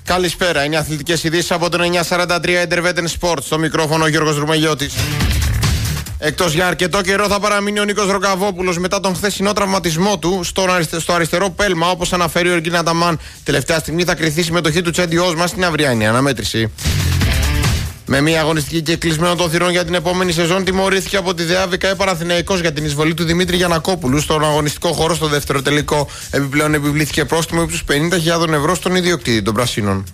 Καλησπέρα, είναι οι αθλητικές ειδήσεις από τον 943 Intervetten Sports. Στο μικρόφωνο ο Γιώργος Ρουμελιώτης. Εκτός για αρκετό καιρό θα παραμείνει ο Νίκος Ροκαβόπουλος μετά τον χθεσινό τραυματισμό του στο αριστερό πέλμα, όπως αναφέρει ο Εργκίν Ανταμάν. Τελευταία στιγμή θα κριθεί η συμμετοχή του Τσέντι Όσμα στην αυριανή αναμέτρηση. Με μια αγωνιστική και κλεισμένο των θυρών για την επόμενη σεζόν, τιμωρήθηκε από τη ΔΕΑ ΒΚΕ Παναθηναϊκός για την εισβολή του Δημήτρη Γιαννακόπουλου στον αγωνιστικό χώρο στο δεύτερο τελικό. Επιπλέον επιβλήθηκε πρόστιμο ύψους 50.000 ευρώ στον ιδιοκτήτη των Πρασίνων.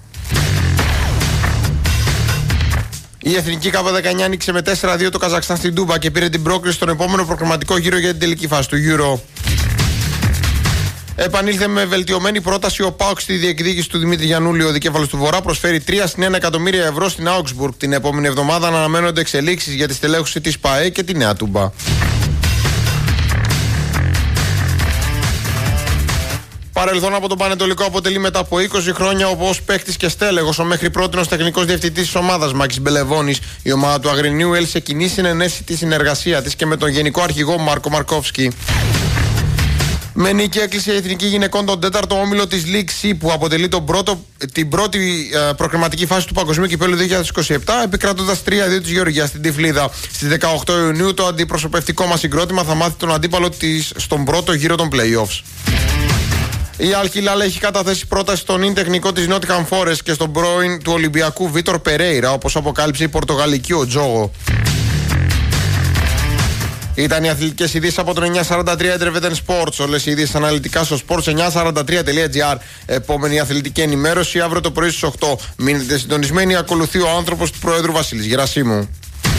Η Εθνική K19 άνοιξε με 4-2 το Καζακστάν στην Τούμπα και πήρε την πρόκριση στον επόμενο προκριματικό γύρο για την τελική φάση του Euro. Επανήλθε με βελτιωμένη πρόταση ο ΠΑΟΚ στη διεκδίκηση του Δημήτρη Γιαννούλη. Ο δικέφαλος του Βορρά προσφέρει 3-1 εκατομμύρια ευρώ στην Augsburg. Την επόμενη εβδομάδα αναμένονται εξελίξεις για τη στελέχωση της ΠΑΕ και τη Νέα Τούμπα. Παρελθόν από τον Πανετολικό αποτελεί μετά από 20 χρόνια ως παίκτης και στέλεχος ο μέχρι πρότινος τεχνικός διευθυντής της ομάδας Μάκης Μπελεβώνης. Η ομάδα του Αγρινίου έλυσε κοινή συνενέση τη συνεργασία της και με τον γενικό αρχηγό Μάρκο Μαρκόφσκι. Με νίκη έκλεισε η Εθνική Γυναικών τον 4ο όμιλο της League C που αποτελεί την πρώτη προκριματική φάση του Παγκοσμίου Κυπέλλου 2027, επικρατώντας 3-2 της Γεωργίας στην Τυφλίδα. Στις 18 Ιουνίου το αντιπροσωπευτικό μας συγκρότημα θα μάθει τον αντίπαλο της στον πρώτο γύρο των play-offs. Η Αλ-Χιλάλ έχει καταθέσει πρόταση στον ίν τεχνικό της Nottingham Forest και στον πρώην του Ολυμπιακού Βίτορ Περέιρα, όπως αποκάλυψε η Πορτογαλική ο Τζόγο. Ήταν οι αθλητικές ειδήσεις από τον 943 Intervetten Sports. Όλες οι ειδήσεις αναλυτικά στο sports943.gr. Επόμενη αθλητική ενημέρωση αύριο το πρωί στις 8. Μείνετε συντονισμένοι, ακολουθεί ο άνθρωπος του Προέδρου Βασίλης Γερασίμου.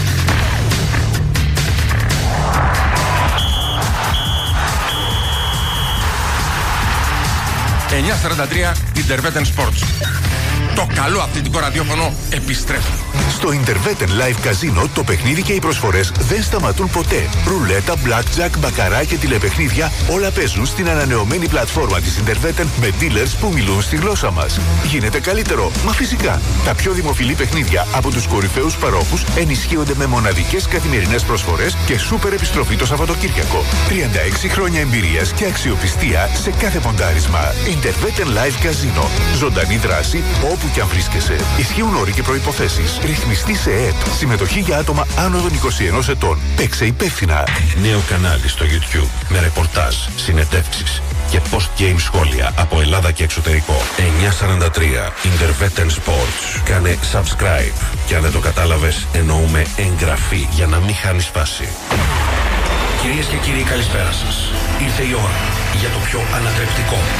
943 Intervetten Sports. Το καλό αθλητικό ραδιόφωνο επιστρέφει. Στο Intervetten Live Casino το παιχνίδι και οι προσφορές δεν σταματούν ποτέ. Ρουλέτα, blackjack, μπακαρά και τηλεπαιχνίδια όλα παίζουν στην ανανεωμένη πλατφόρμα της Intervetten με dealers που μιλούν στη γλώσσα μας. Γίνεται καλύτερο, μα φυσικά. Τα πιο δημοφιλή παιχνίδια από τους κορυφαίους παρόχους ενισχύονται με μοναδικές καθημερινές προσφορές και σούπερ επιστροφή το Σαββατοκύριακο. 36 χρόνια εμπειρίας και αξιοπιστία σε κάθε ποντάρισμα. Intervetten Live Casino. Ζωντανή δράση όπου και αν βρίσκεσαι. Ισχύουν όροι και προϋποθέσεις. Ρυθμιστή σε ΕΕΠ. Συμμετοχή για άτομα άνω των 21 ετών. Παίξε υπεύθυνα. Νέο κανάλι στο YouTube με ρεπορτάζ, συνεντεύξεις και post-game σχόλια από Ελλάδα και εξωτερικό. 943 Intervetten Sports. Κάνε subscribe. Και αν δεν το κατάλαβες, εννοούμε εγγραφή για να μην χάνεις φάση. Κυρίες και κύριοι, καλησπέρα σας. Ήρθε η ώρα για το πιο ανατρεπτικό,